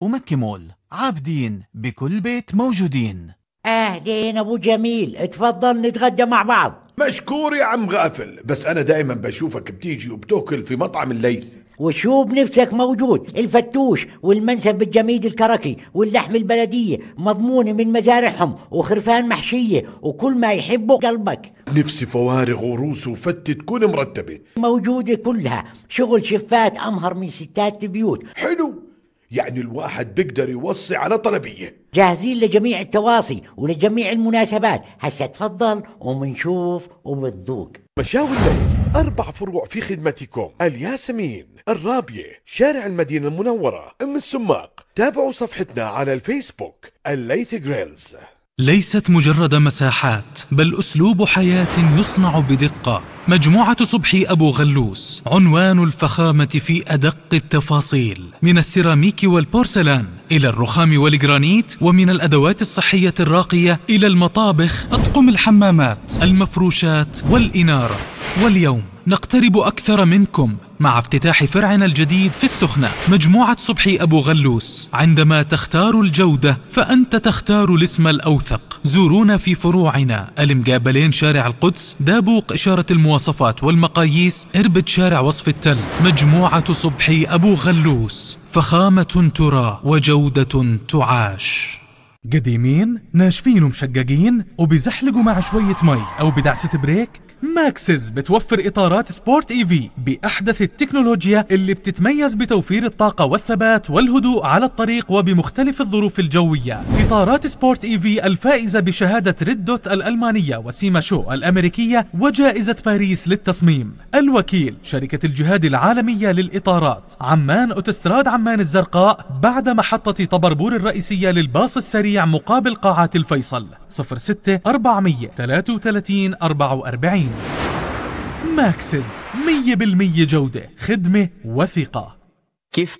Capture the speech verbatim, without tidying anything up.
ومكة مول، عابدين بكل بيت موجودين. اهلين ابو جميل، اتفضل نتغدى مع بعض. مشكور يا عم غافل، بس انا دائما بشوفك بتيجي وبتاكل في مطعم الليث. وشو بنفسك موجود، الفتوش والمنسف الجميد الكركي واللحم البلدية مضمونة من مزارعهم وخرفان محشية وكل ما يحبه قلبك. نفسي فوارغ وروس وفتة تكون مرتبة موجودة كلها، شغل شفات أمهر من ستات البيوت. حلو، يعني الواحد بيقدر يوصي على طلبية. جاهزين لجميع التواصي ولجميع المناسبات، هسا تفضل ومنشوف وبتذوق. مشاوي الليث أربع فروع في خدمتكم: الياسمين، الرابية، شارع المدينة المنورة، أم السماق. تابعوا صفحتنا على الفيسبوك الليث جريلز. ليست مجرد مساحات، بل أسلوب حياة يصنع بدقة. مجموعة صبحي أبو غلوس، عنوان الفخامة في أدق التفاصيل، من السيراميك والبورسلان إلى الرخام والجرانيت، ومن الأدوات الصحية الراقية إلى المطابخ، أطقم الحمامات، المفروشات والإنارة. واليوم نقترب أكثر منكم مع افتتاح فرعنا الجديد في السخنة. مجموعة صبحي أبو غلوس، عندما تختار الجودة فأنت تختار الاسم الأوثق. زورونا في فروعنا المقابلين شارع القدس، دابوق إشارة المواصفات والمقاييس، إربد شارع وصف التل. مجموعة صبحي أبو غلوس، فخامة ترى وجودة تعاش. قديمين ناشفين ومشققين وبيزحلقوا مع شوية مي أو بدعسة بريك؟ ماكسز بتوفر إطارات سبورت إيفي بأحدث التكنولوجيا اللي بتتميز بتوفير الطاقة والثبات والهدوء على الطريق وبمختلف الظروف الجوية. إطارات سبورت إيفي الفائزة بشهادة ريد دوت الألمانية وسيما شو الأمريكية وجائزة باريس للتصميم. الوكيل شركة الجهاد العالمية للإطارات، عمان أوتوستراد عمان الزرقاء بعد محطة طبربور الرئيسية للباص السريع مقابل قاعات الفيصل. صفر ستة أربعمية ثلاثة وثلاثين أربعة وأربعين. ماكسز، مية بالمية جودة، خدمة وثقة. كيف